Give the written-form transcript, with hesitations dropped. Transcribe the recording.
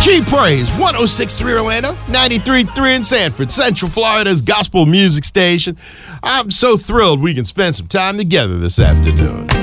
G Praise, 106.3 Orlando, 93.3 in Sanford, Central Florida's gospel music station. I'm so thrilled we can spend some time together this afternoon.